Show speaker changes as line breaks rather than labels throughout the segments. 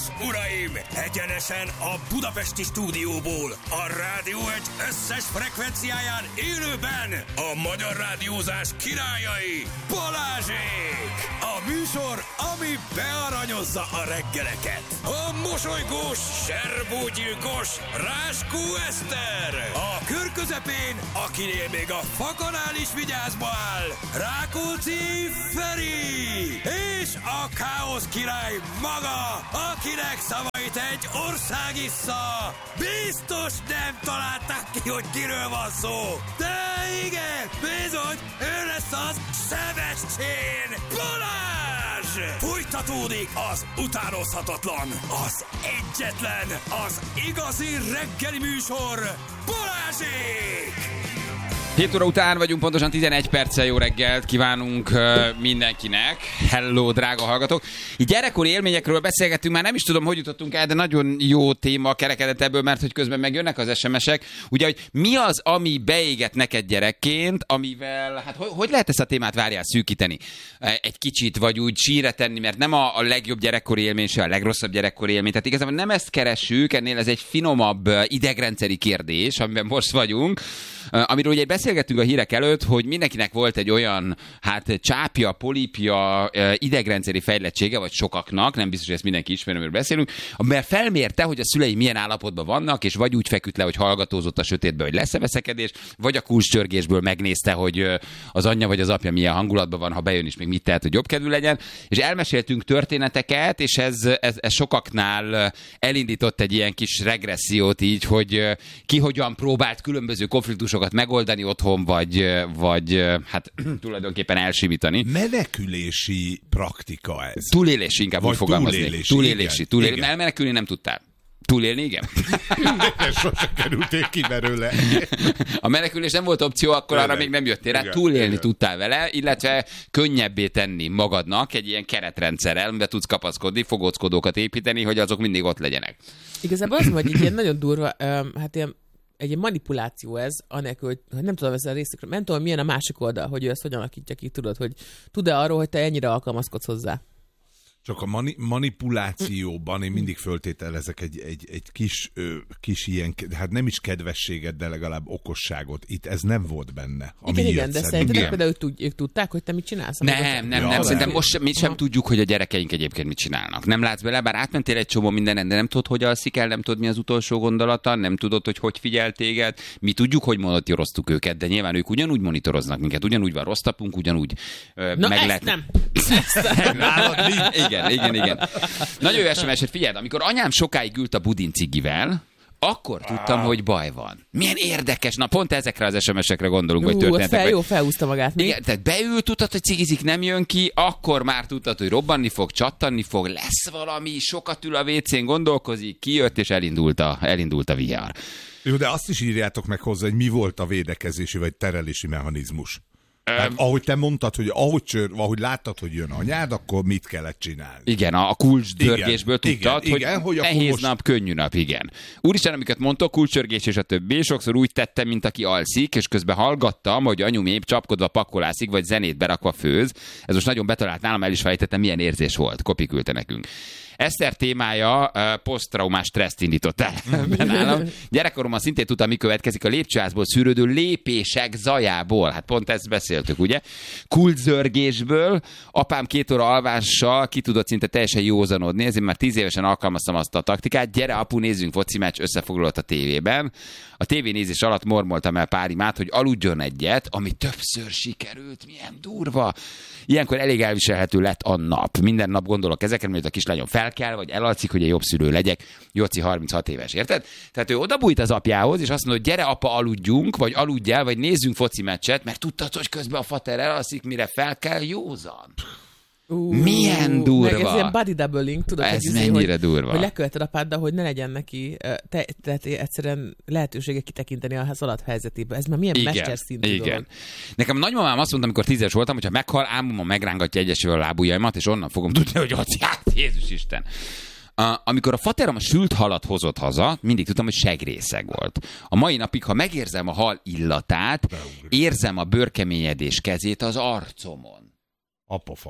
uraim! Egyenesen a budapesti stúdióból, a Rádió Egy összes frekvenciáján élőben a magyar rádiózás királyai, Balázsék! A műsor, ami bearanyozza a reggeleket. A mosolygós, serbógyilkos Ráskó Eszter! A kör közepén, akinél még a fakanál is vigyázba áll, Rákóczi Feri! És a káosz király maga, akinek szavait egy ország issza. Biztos nem találták ki, hogy kiről van szó. De igen, bizony, ő lesz az Sebestyén Balázs! Folytatódik az utánozhatatlan, az egyetlen, az igazi reggeli műsor, Balázsék!
7 óra után vagyunk, pontosan 11 perccel jó reggelt kívánunk mindenkinek. Hello, drága hallgatók! Így gyerekkori élményekről beszélgettünk, már nem is tudom, hogy jutottunk el, de nagyon jó téma kerekedett ebből, mert hogy közben megjönnek az SMS-ek. Ugye, hogy mi az, ami beégett neked gyerekként, amivel, hát hogy lehet ezt a témát várjál szűkíteni? Egy kicsit, vagy úgy sírre tenni, mert nem a legjobb gyerekkori élmény, se a legrosszabb gyerekkori élmény. Tehát igazából nem ezt keressük, ennél ez egy finomabb idegrendszeri kérdés, amiben most vagyunk. Amiről ugye beszélgettünk a hírek előtt, hogy mindenkinek volt egy olyan, hát csápja, polipja, idegrendszeri fejlettsége, vagy sokaknak, nem biztos, hogy ezt mindenki ismeri, amiről beszélünk, mert felmérte, hogy a szülei milyen állapotban vannak, és vagy úgy feküdt le, hogy hallgatózott a sötétbe, hogy lesz-e veszekedés, vagy a kulcscsörgésből megnézte, hogy az anyja vagy az apja milyen hangulatban van, ha bejön is még mit tehet, hogy jobb kedvű legyen. És elmeséltünk történeteket, és ez sokaknál elindított egy ilyen kis regressziót így, hogy ki hogyan próbált különböző konfliktusokat megoldani otthon, vagy hát tulajdonképpen elsimítani.
Menekülési praktika ez.
Túlélési, inkább úgy fogalmazni. Túlélési. Elmenekülni nem tudtál. Túlélni, igen.
Sose kerültél ki belőle.
A menekülés nem volt opció, akkor arra még nem jöttél rá. Túlélni tudtál vele, illetve könnyebbé tenni magadnak egy ilyen keretrendszerrel, amiben tudsz kapaszkodni, fogóckodókat építeni, hogy azok mindig ott legyenek.
Igazából az, hogy ilyen nagyon durva, hát ilyen egy ilyen manipuláció ez, anélkül, hogy nem tudom ezzel a részükről, nem tudom, milyen a másik oldal, hogy ő ezt hogyan alakítja ki, tudod, hogy tud-e arról, hogy te ennyire alkalmazkodsz hozzá?
Csak a manipulációban én mindig föltételezek egy kis ilyen, hát nem is kedvességet, de legalább okosságot. Itt ez nem volt benne.
Igen, de szerinted például ők tudták, hogy te mit csinálsz?
Nem. Szerintem most mi sem tudjuk, hogy a gyerekeink egyébként mit csinálnak. Nem látsz bele, bár átmentél egy csomó mindenen, de nem tudod, hogy alszik el, nem tudod, mi az utolsó gondolata, nem tudod, hogy figyel téged. Mi tudjuk, hogy monitoroztuk őket, de nyilván ők ugyanúgy monitoroznak minket, ugyanúgy van rossz tapunk, ugyanúgy
nem.
Igen. Nagyon jó SMS-et, figyeld, amikor anyám sokáig ült a budin cigivel, akkor tudtam, hogy baj van. Milyen érdekes, na pont ezekre az SMS-ekre gondolunk, vagy történetek.
Jó, felhúzta magát még.
Igen, tehát beült, tudtad, hogy cigizik, nem jön ki, akkor már tudtad, hogy robbanni fog, csattanni fog, lesz valami, sokat ül a WC-n, gondolkozik, kijött, és elindult a vihar.
Jó, de azt is írjátok meg hozzá, hogy mi volt a védekezési vagy terelési mechanizmus. Tehát, ahogy te mondtad, hogy ahogy láttad, hogy jön anyád, akkor mit kellett csinálni?
Igen, a kulcsdörgésből tudtad, hogy nehéz nap, könnyű nap, igen. Úristen, amiket mondtok, kulcsdörgés és a többi, sokszor úgy tettem, mint aki alszik, és közben hallgattam, hogy anyum épp csapkodva pakolászik, vagy zenét berakva főz. Ez most nagyon betalált nálam, el is fejtettem, milyen érzés volt. Kopi küldte nekünk. Eszter témája posztraumás stresszt indított el nálam. Gyerekkoromban szintén tudtam, mi következik a lépcsőházból szűrődő lépések zajából. Hát pont ezt beszéltük, ugye? Kulcszörgésből, apám 2 óra alvással ki tudott szinte teljesen józanodni, ezért már 10 évesen alkalmaztam azt a taktikát. Gyere, apu, nézzünk foci meccs, összefoglalott a tévében. A tévénézés alatt mormoltam el pár imát, hogy aludjon egyet, ami többször sikerült. Milyen durva. Ilyenkor elég elviselhető lett a nap. Minden nap gondolok ezekre, mert a kislányom felkel, vagy elalszik, hogy egy jobb szülő legyek. Jóci 36 éves, érted? Tehát ő odabújt az apjához, és azt mondta, hogy gyere, apa, aludjunk, vagy aludjál, vagy nézzünk foci meccset, mert tudtad, hogy közben a fater elalszik, mire felkel, józan. Milyen durva.
Meg ez ilyen body doubling, tudod,
ez mennyire durva.
Hogy leköveted apáddal, hogy ne legyen neki tehát egyszerűen lehetősége kitekinteni a alatt helyzetébe. Ez már milyen mesterszintű dolog.
Nekem a nagymamám azt mondta, amikor 10 éves voltam, hogyha meghal, álmomma megrángatja egyesével a lábujjaimat, és onnan fogom tudni, hogy ott járt, Jézus Isten. Amikor a faterom a sült halat hozott haza, mindig tudtam, hogy segrészeg volt. A mai napig, ha megérzem a hal illatát, érzem a bőrkeményedés kezét az arcomon.
A pofon.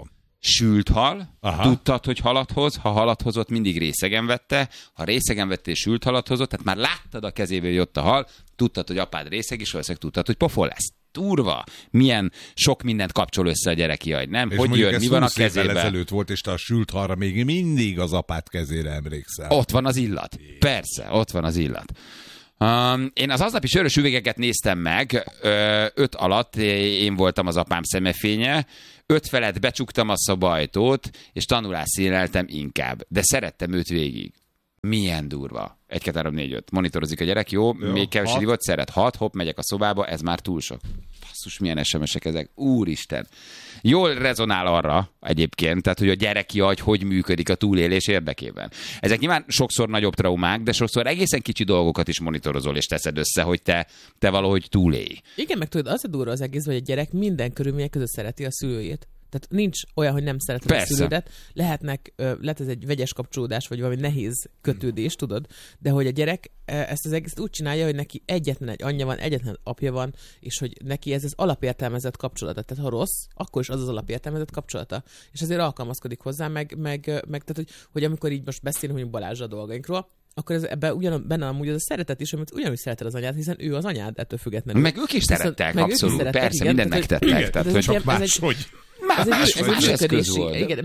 sült hal,
Aha.
tudtad, hogy halat hoz, ha halat hozott, mindig részegen vette, ha részegen vette és sült halat hozott, tehát már láttad a kezéből, hogy jött a hal, tudtad, hogy apád részeg, és valószínűleg tudtad, hogy pofon lesz. Durva. Milyen sok mindent kapcsol össze a gyereki agy, nem?
És
Hogy jön, mi van a kezében?
ezelőtt volt, és te a sült halra még mindig az apád kezére emlékszel.
Ott van az illat. Persze, ott van az illat. Én az aznapi sörös üvegeket néztem meg, 5 alatt én voltam az apám szemefénye, 5 felett becsuktam a szobajtót, és tanulásszíneltem inkább. De szerettem őt végig. Milyen durva. 1, 2, 3, 4, 5. Monitorozik a gyerek, jó? Még kevesebb volt, szeret. 6, hopp, megyek a szobába, ez már túl sok. Basszus, milyen SMS-ek ezek. Úristen. Jól rezonál arra egyébként, tehát, hogy a gyereki agy hogy működik a túlélés érdekében. Ezek nyilván sokszor nagyobb traumák, de sokszor egészen kicsi dolgokat is monitorozol és teszed össze, hogy te valahogy túlélj.
Igen, meg tudod, az a durva az egész, hogy a gyerek minden körülmények között szereti a szülőjét. Tehát nincs olyan, hogy nem szereted a szülődet. Lehet ez egy vegyes kapcsolódás, vagy valami nehéz kötődés, tudod, de hogy a gyerek ezt az egészet úgy csinálja, hogy neki egyetlen egy anyja van, egyetlen apja van, és hogy neki ez az alapértelmezett kapcsolata. Tehát ha rossz, akkor is az alapértelmezett kapcsolata. És azért alkalmazkodik hozzá, meg tehát, hogy amikor így most beszélünk mondjuk Balázsra a dolgainkról, akkor ebben benne amúgy az a szeretet is, amit ugyanúgy szereted az anyád, hiszen ő az anyád ettől függetlenül.
Meg ők is szerettek, abszolút, persze, mindent megtettek.
Tehát, hogy csak máshogy.
Ez egy működés.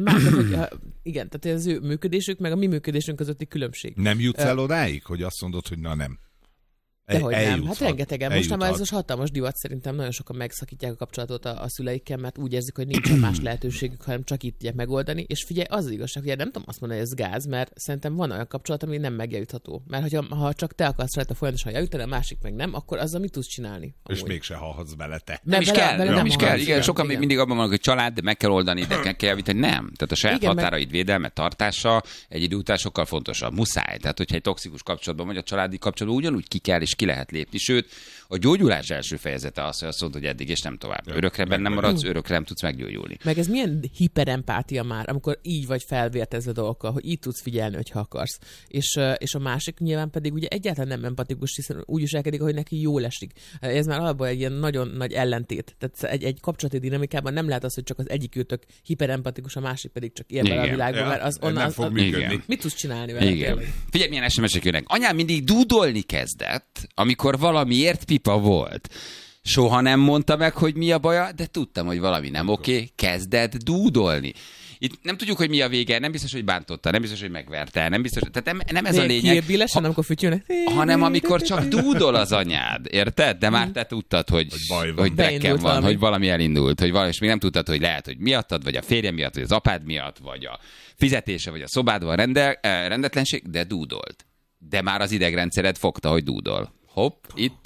Igen, tehát az ő működésük, meg a mi működésünk közötti különbség.
Nem jutsz el odáig, hogy azt mondod, hogy na nem?
Dehogy nem. Hát rengetegen. Most már ez most hatalmas divat, szerintem nagyon sokan megszakítják a kapcsolatot a szüleikkel, mert úgy érzik, hogy nincs más lehetőségük, hanem csak itt tudják megoldani. És figyelj, az az igazság, hogy nem tudom azt mondani, hogy ez gáz, mert szerintem van olyan kapcsolat, ami nem megjavítható. Mert ha csak te akarsz rajta folyamatosan javítani, a másik meg nem, akkor azzal mit tudsz csinálni? Amúgy.
És mégse hallhatsz bele te.
Nem is kell. Igen, sokan még mindig abban vannak, hogy család, de meg kell oldani, de kell javítani. Nem. Tehát a saját határaid védelme, tartása egy idő után sokkal fontosabb. Muszáj. Tehát, hogyha egy toxikus kapcsolatban vagy, a családi kapcsolatban ugyanúgy ki kell és ki lehet lépni. Sőt, a gyógyulás első fejezete az, hogy azt mondod, hogy eddig és nem tovább. Örökre bennem maradsz, örökre nem tudsz meggyógyulni.
Meg ez milyen hiperempátia már, amikor így vagy felvértezve dolgokkal, hogy így tudsz figyelni, hogyha akarsz. És a másik nyilván pedig ugye egyáltalán nem empatikus, hiszen úgy viselkedik, hogy neki jól esik. Ez már alapból egy ilyen nagyon nagy ellentét. Tehát egy kapcsolati dinamikában nem lehet az, hogy csak az egyik őtök hiperempatikus, a másik pedig csak él bele a világban, mert az onnan
nem fog működni.
Mit tudsz csinálni vele?
Igen. Figyelj, milyen SMS-ek jönnek. Anyám mindig dúdolni kezdett, amikor valamiért pipa volt. Soha nem mondta meg, hogy mi a baja, de tudtam, hogy valami nem oké, kezdett dúdolni. Itt nem tudjuk, hogy mi a vége, nem biztos, hogy bántotta, nem biztos, hogy megverte, nem biztos, tehát nem ez a lényeg.
Amikor fütyülnek.
Hanem amikor csak dúdol az anyád, érted? De már te tudtad, hogy drekken van, hogy valami elindult, hogy valami, és még nem tudtad, hogy lehet, hogy miattad, vagy a férje miatt, vagy az apád miatt, vagy a fizetése, vagy a szobádban rendetlenség, de dúdolt. De már az idegrendszered fogta, hogy dúdol. Hopp,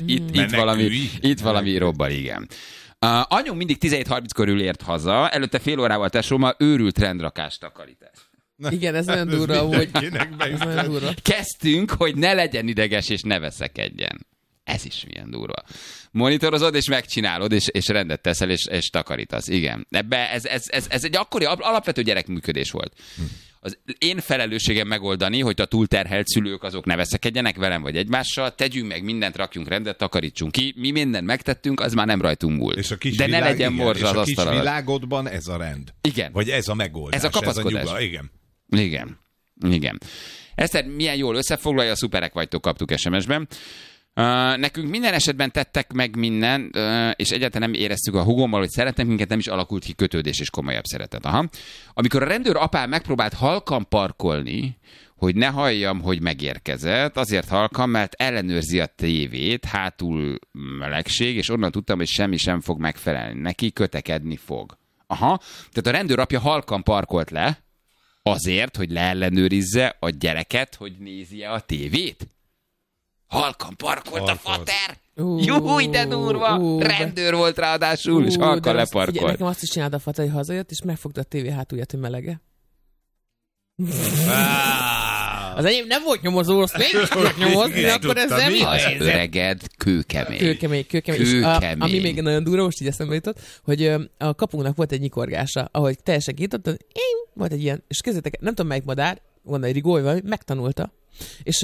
itt valami robban, igen. Anyum mindig 17:30 körül ért haza, előtte fél órával tesóma őrült rendrakás takarítás.
Igen, ez nagyon durva, hogy
kezdtünk, hogy ne legyen ideges és ne veszekedjen. Ez is milyen durva. Monitorozod, és megcsinálod, és rendet teszel, és takarítasz. Igen. Ebbe ez egy akkori alapvető gyerekműködés volt. Az én felelősségem megoldani, hogy a túlterhelt szülők azok ne veszekedjenek velem vagy egymással, tegyünk meg mindent, rakjunk rendet, takarítsunk ki. Mi mindent megtettünk, az már nem rajtunk múlt. De ne legyen morzsa az asztalon.
És a kis világodban ez a rend.
Igen.
Vagy ez a megoldás.
Ez a kapaszkodás. Igen. Eszter, milyen jól összefoglalja, a szuperek vagytok, kaptuk SMS-ben. Nekünk minden esetben tettek meg minden, és egyáltalán nem éreztük a hugommal, hogy szeretnek minket, nem is alakult ki kötődés és komolyabb szeretet. Aha. Amikor a rendőr apám megpróbált halkan parkolni, hogy ne halljam, hogy megérkezett, azért halkan, mert ellenőrzi a tévét, hátul melegség, és onnan tudtam, hogy semmi sem fog megfelelni. Neki kötekedni fog. Aha. Tehát a rendőr apja halkan parkolt le, azért, hogy leellenőrizze a gyereket, hogy nézi-e a tévét. Halkan parkolt a fater! Júj, de durva! Rendőr volt ráadásul, és halkan leparkolt.
Figyelj, nekem azt is csinálta a fater, hogy hazajött, és megfogta a tévé hátulját, hogy melege. Az enyém nem volt nyomozó, azt még tudok nyomozni, akkor ez nem jó.
Az öreged kőkemény.
Kőkemény. Ami még nagyon durva, most így eszembe jutott, hogy a kapunknak volt egy nyikorgása, ahogy teljesen kinyitottan, volt egy ilyen, és kezdetek, nem tudom melyik madár, gondolj, rigóly valami, megtanulta, És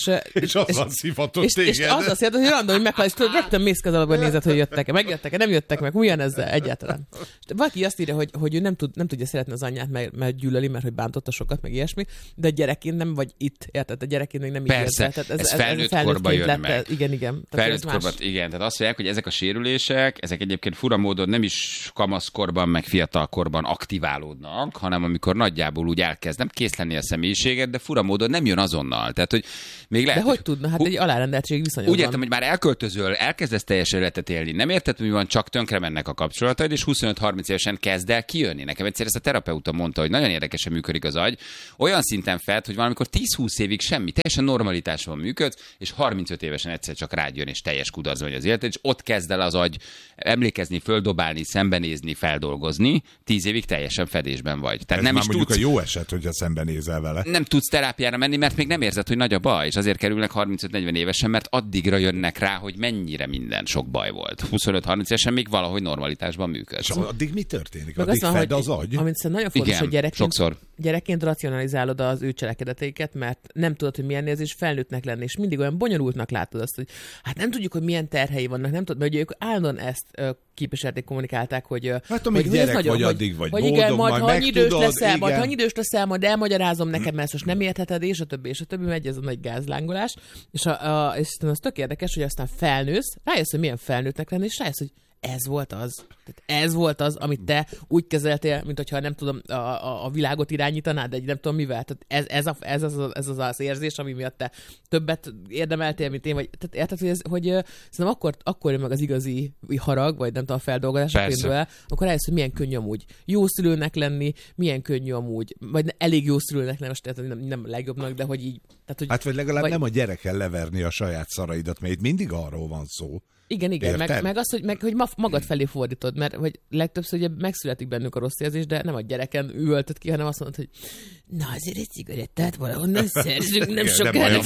azzal szivatott
és
téged.
azzal szivatott, hogy random, hogy meghalsz, tudod, rögtön mész kezalapban nézed, hogy jöttek-e, megjöttek-e, nem jöttek meg, milyen ezzel egyáltalán. És valaki azt írja, hogy ő nem tudja szeretni az anyját, mert gyűlöli, mert hogy bántotta sokat, meg ilyesmi, de gyerekként nem vagy itt, érted? A gyerekként még nem így
persze,
érzed.
ez felnőtt korba jön meg.
Igen.
Felnőtt korban, igen. Tehát azt mondják, hogy ezek a sérülések, ezek egyébként fura módon nem is kamaszkorban, meg fiatalkorban aktiválódnak, hanem amikor nagyjából úgy elkezd nem kész lenni a személyiséget, de fura módon nem jön azonnal. Tehát, hogy még lehet,
de hogy tudna? Hát egy alárendeltség viszonyban.
úgy értem, hogy már elköltözöl, elkezdesz teljes életet élni. Nem érted, hogy mi van, csak tönkre mennek a kapcsolataid, és 25-30 évesen kezd el kijönni. Nekem egyszer ezt a terapeuta mondta, hogy nagyon érdekesen működik az agy. Olyan szinten fed, hogy valamikor 10-20 évig semmi, teljesen normalitásban működsz, és 35 évesen egyszer csak rád jön, és teljes kudarcba vagy az életed, és ott kezd el az agy emlékezni, földobálni, szembenézni, feldolgozni, 10 évig teljesen fedésben vagy. Tehát
ez
nem
már
is
mondjuk
tudsz,
a jó eset, hogyha szembenézel vele.
nem tudsz terápiára menni, mert még nem érzed, hogy nagy a baj, és azért kerülnek 35-40 évesen, mert addigra jönnek rá, hogy mennyire minden sok baj volt. 25-30 évesen még valahogy normalitásban működsz.
És addig mi történik?
Meg
Addig
van,
fed
hogy,
az agy?
amit szerintem nagyon fontos,
Igen,
hogy
sokszor.
gyerekként racionalizálod az ő cselekedeteiket, mert nem tudod, hogy milyen érzés felnőttnek lenni, és mindig olyan bonyolultnak látod azt, hogy hát nem tudjuk, hogy milyen terhei vannak, nem tudod, mert ugye ők állandóan ezt képviselték, kommunikálták, hogy
hát amíg gyerek
nagyon,
vagy, addig vagy
hogy
boldog,
igen, majd ha idős leszel,
igen.
ha idős leszel, majd elmagyarázom neked, mert ezt most nem értheted, és a többi, megy ez a nagy gázlángolás, és az tök érdekes, hogy aztán felnősz, rájössz, hogy milyen felnőttnek lenni, és rájössz, hogy ez volt az. Tehát ez volt az, amit te úgy kezeltél, mint hogyha nem tudom, a világot irányítanád, de nem tudom mivel. Tehát ez az érzés, ami miatt te többet érdemeltél, mint én, vagy tehát érted, hogy szerintem akkor jön meg az igazi harag, vagy nem tudom, a feldolgozás, akkor rájössz, hogy milyen könnyű amúgy jó szülőnek lenni, milyen könnyű amúgy, vagy elég jó szülőnek lenni, most nem legjobbnak, de hogy így. Tehát, hogy,
hát vagy legalább nem a gyereken leverni a saját szaraidat, mert itt mindig arról van szó.
Igen, meg az, hogy magad felé fordítod, mert hogy legtöbbször ugye megszületik bennünk a rossz érzés, de nem a gyereken üvöltöd ki, hanem azt mondod, hogy na azért egy cigarettát valahonnan szerzünk, nem sokára.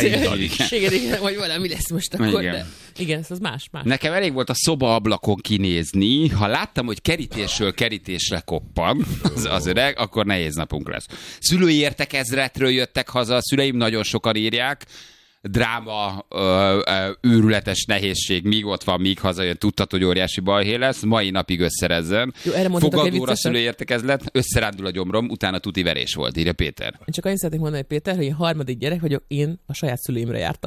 Igen, vagy valami lesz most akkor, de igen, ez az más.
Nekem elég volt a szobaablakon kinézni, ha láttam, hogy kerítésről kerítésre koppan az öreg, akkor nehéz napunk lesz. Szülői értekezletről jöttek haza, a szüleim nagyon sokan írják, dráma, őrületes nehézség, míg ott van, míg hazajön, tudtad, hogy óriási balhé lesz, mai napig összerezzen. Fogadóra szülőértekezlet, összerándul a gyomrom, utána tuti verés volt, írja Péter.
Én csak annyit szeretnék mondani, Péter, hogy én harmadik gyerek vagyok, én a saját szüleimre jártam.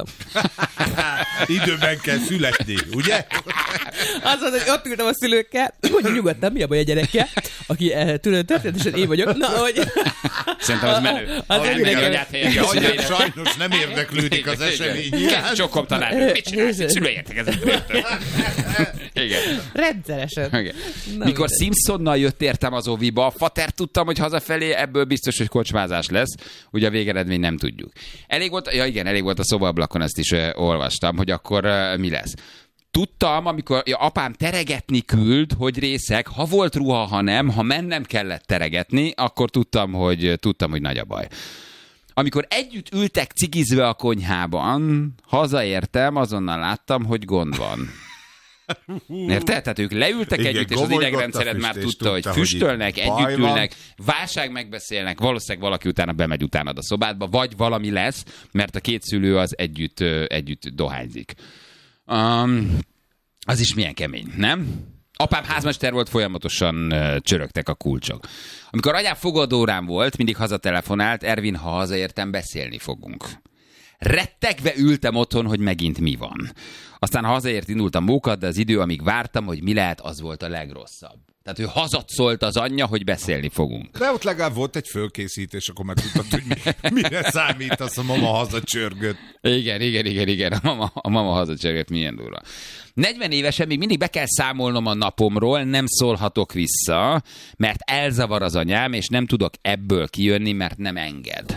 Időben kell születni, ugye?
Az, hogy ott ültem a szülőkkel, hogy nyugodtan, mi a baj a gyerekkel, aki történetesen én vagyok. Na, hogy...
Szerintem az menő.
Sajnos nem érdeklődik az eseményirás.
Csokom tanár, mit csinálsz? Szülőértekezlet. Igen.
Rendszeresen.
Igen. Mikor Simpsonnal jött értem az oviba, fater tudtam, hogy hazafelé ebből biztos, hogy kocsmázás lesz. Ugye a végeredmény nem tudjuk. Elég volt a szobaablakon, ezt is olvastam, hogy akkor mi lesz. Tudtam, amikor apám teregetni küld, hogy részeg, ha volt ruha, ha nem, ha mennem kellett teregetni, akkor tudtam, hogy nagy a baj. Amikor együtt ültek cigizve a konyhában, hazaértem, azonnal láttam, hogy gond van. Érted? Tehát ők leültek együtt, és az idegrendszered már tudta, hogy füstölnek, együtt ülnek, válság megbeszélnek, valószínűleg valaki utána bemegy utánad a szobádba, vagy valami lesz, mert a két szülő az együtt dohányzik. Az is milyen kemény, nem? Apám házmester volt, folyamatosan csörögtek a kulcsok. Amikor anyám fogadórám volt, mindig hazatelefonált, Ervin, ha hazaértem, beszélni fogunk. Rettegve ültem otthon, hogy megint mi van. Aztán hazaért indultam mókat, de az idő, amíg vártam, hogy mi lehet, az volt a legrosszabb. Tehát ő hazat szólt az anyja, hogy beszélni fogunk.
De ott legalább volt egy fölkészítés, akkor megtudtad, hogy mire számítasz, a mama hazacsörgött.
Igen. A mama hazacsörgött, milyen durva. 40 évesen még mindig be kell számolnom a napomról, nem szólhatok vissza, mert elzavar az anyám, és nem tudok ebből kijönni, mert nem enged.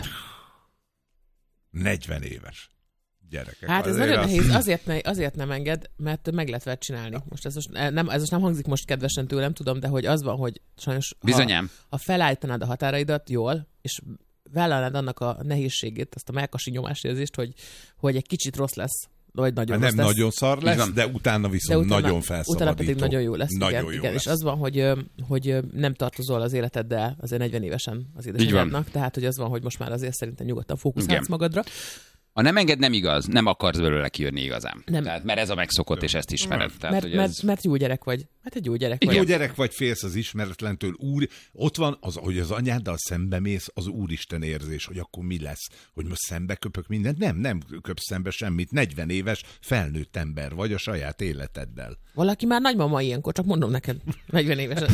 40 éves gyerekek.
Hát ez nagyon nehéz, azért nem enged, mert meg lehet vele csinálni. Most ez most nem hangzik most kedvesen tőlem, tudom, de hogy az van, hogy sajnos ha felállítanád a határaidat jól, és vállalnád annak a nehézségét, azt a mellkasi nyomásérzést, hogy egy kicsit rossz lesz vagy nagyon
nem
lesz.
nagyon szar lesz, de utána viszont nagyon felszabadító.
Utána pedig nagyon jó lesz.
Nagyon jó
igen.
lesz.
És az van, hogy nem tartozol az életeddel azért 40 évesen az édesanyádnak, tehát hogy az van, hogy most már azért szerintem nyugodtan fókuszálsz magadra.
A nem enged nem igaz, nem akarsz belőle kijönni igazán.
Nem.
Tehát, mert ez a megszokott, és ezt ismered. Tehát,
mert jó gyerek vagy. Hát egy jó gyerek vagy.
Jó gyerek vagy, félsz az ismeretlentől. Ott van, hogy az anyáddal szembe mész, az úristen érzés, hogy akkor mi lesz, hogy most szembe köpök mindent. Nem köpsz szembe semmit. 40 éves felnőtt ember vagy a saját életeddel.
Valaki már nagymama ilyenkor, csak mondom neked, 40 évesen.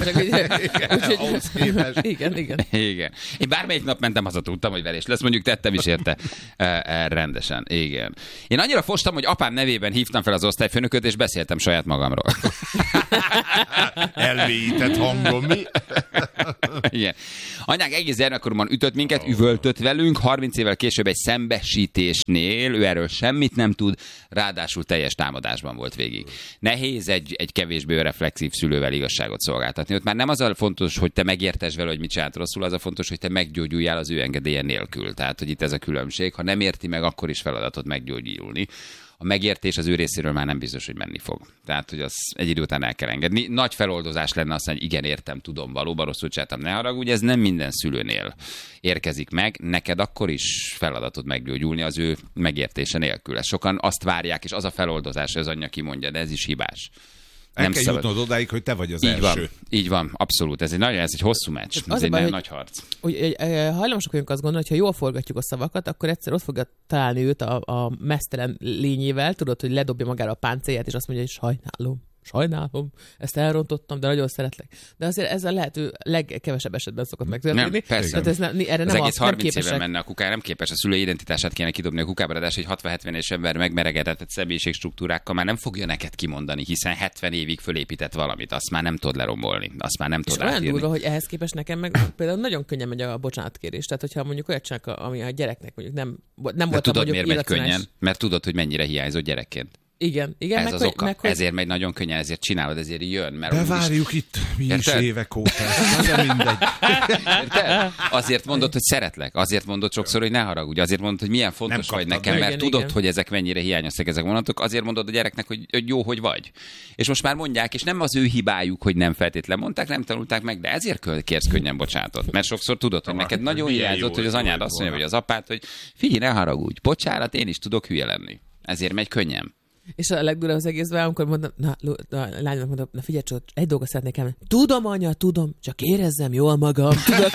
Igen.
Igen. Én bármelyik nap mentem haza, tudtam, hogy verés lesz, mondjuk tettem is érte rendesen. Igen. Én annyira fostam, hogy apám nevében hívtam fel az osztályfőnököt, és beszéltem saját magamról.
Elmélyített hangom, mi?
Igen. Anyánk egész gyermekkoromban ütött minket, üvöltött velünk, 30 évvel később egy szembesítésnél, ő erről semmit nem tud, ráadásul teljes támadásban volt végig. Nehéz egy kevésbé reflexív szülővel igazságot szolgáltatni. Ott már nem az a fontos, hogy te megértesd vele, hogy mit csinált rosszul, az a fontos, hogy te meggyógyuljál az ő engedélye nélkül. Tehát, hogy itt ez a különbség. Ha nem érti meg, akkor is feladatot meggyógyulni. A megértés az ő részéről már nem biztos, hogy menni fog. Tehát, hogy az egy idő után el kell engedni. Nagy feloldozás lenne azt mondani, hogy igen, értem, tudom, valóban rosszul csináltam, ne haragudj, ez nem minden szülőnél érkezik meg. Neked akkor is feladatot meggyógyulni az ő megértése nélkül. Sokan azt várják, és az a feloldozás, hogy az anyja kimondja, de ez is hibás.
Nem kell jutnod odáig, hogy te vagy az első.
Így van, abszolút. Ez egy hosszú meccs. Ez egy nagy harc.
Hajlamosak vagyunk azt gondolni, hogy ha jól forgatjuk a szavakat, akkor egyszer ott fogja találni őt a mesztelen lényével, tudod, hogy ledobja magára a páncélját, és azt mondja, hogy sajnálom, ezt elrontottam, de nagyon szeretlek. De azért ez a lehető legkevesebb esetben szokott megtörténni.
Nem, persze.
Tehát erre
az
nem
egész 30
nem
éven menne a kukára, nem képes a szülői identitását kéne kidobni a kukába, de egy 60-70 éves ember megmeregedett személyiségstruktúrákkal már nem fogja neked kimondani, hiszen 70 évig fölépített valamit, azt már nem tudod lerombolni, azt már nem tudod átírni.
És olyan durva, hogy ehhez képest nekem meg például nagyon könnyen megy a bocsánatkérés. Tehát, hogyha mondjuk olyat csinálok, ami a gyereknek mondjuk nem voltam
tudod, miért megy könnyen? Mert tudod, hogy mennyire hiányzott gyerekként.
Igen.
Ez az oka. Ezért megy nagyon könnyen, ezért csinálod, ezért jön. Mert
bevárjuk itt mi is évek óta. Ez mindegy.
Azért mondod, hogy szeretlek. Azért mondod sokszor, hogy ne haragudj. Azért mondod, hogy milyen fontos vagy nekem, mert tudod, hogy ezek mennyire hiányoztak ezek vonatok. Azért mondod a gyereknek, hogy jó, hogy vagy. És most már mondják, és nem az ő hibájuk, hogy nem feltétlen mondták, nem tanulták meg, de ezért kérsz könnyen bocsánatot. Mert sokszor tudod, hogy neked nagyon hiányzott, hogy az anyád azt mondja, vagy az apád, hogy figyelj, ne haragudj. Bocsánat, én is tudok hülye lenni. Ezért megy könnyen.
És a legdurvább az egészben, amikor mondom, lányomnak mondom, na figyelj csak, egy dolgot szeretnék elmenni. Tudom, anya, tudom, csak érezzem jól magam, tudod?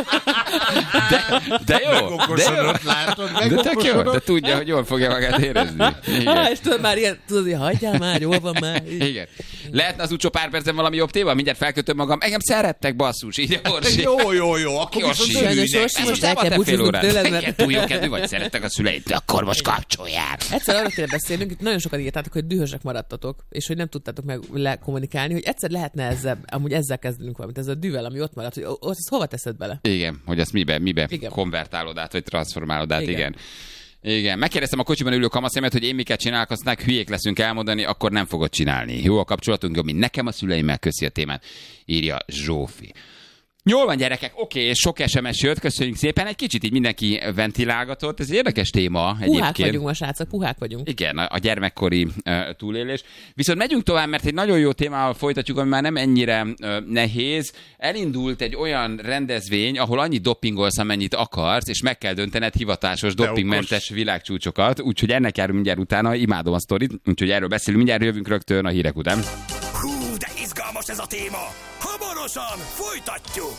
De jó, de tök jó, de tudja, hogy jól fogja magát érezni.
És tudod már ilyen, tudod, hogy hagyjál már, jól van már.
Igen. Lehetne az utcsó pár percen valami jobb téma? Mindjárt felkötöm magam. Engem szerettek, basszus, így a Orsi.
Jó, akkor viszont
most el kell búcsúznunk tőled, mert...
Túl jó kedvű vagy, szerettek a szüleid, de akkor most kapcsoljál.
Egyszer arra kéne beszélnünk, itt nagyon sokan írtátok, hogy dühösek maradtatok, és hogy nem tudtátok meg lekommunikálni, hogy egyszer lehetne ezzel kezdenünk valamit, ez a düvel, ami ott maradt, hogy azt hova teszed bele?
Igen, hogy ezt mibe konvertálod át, vagy transformálod át, igen. Megkérdeztem a kocsiban ülő kamaszémet, hogy én miket csinálok, aztán hülyék leszünk elmondani, akkor nem fogod csinálni. Jó a kapcsolatunk, jobb, mint nekem a szüleimmel, köszi a témát, írja Zsófi. Jól van, gyerekek, oké, sok SMS jött, köszönjük szépen, egy kicsit így mindenki ventilálgatott, ez egy érdekes téma egyébként.
Puhák vagyunk ma, srácok, puhák vagyunk.
Igen, a gyermekkori túlélés. Viszont megyünk tovább, mert egy nagyon jó témával folytatjuk, ami már nem ennyire nehéz. Elindult egy olyan rendezvény, ahol annyit dopingolsz, amennyit akarsz, és meg kell döntened hivatásos dopingmentes világcsúcsokat, úgyhogy ennek járunk mindjárt utána, imádom a sztorit, úgyhogy erről beszélünk, mindjárt jövünk rögtön a hírek után.
Hú, de izgalmas ez a téma! Hamarosan folytatjuk!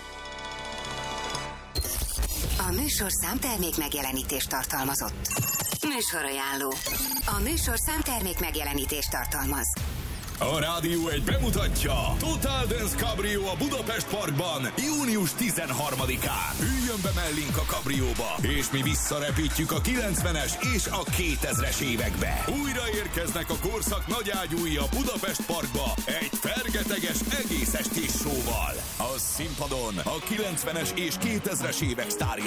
A műsorszám termék megjelenítést tartalmazott. Műsorajánló. A műsorszám termék megjelenítést tartalmaz.
A Rádió 1 bemutatja Total Dance Cabrio a Budapest Parkban június 13-án. Üljön be mellénk a kabrióba, és mi visszarepítjük a 90-es és a 2000-es évekbe. Újra érkeznek a korszak nagyágyúi a Budapest Parkba egy fergeteges egész estés showval. A színpadon a 90-es és 2000-es évek sztárja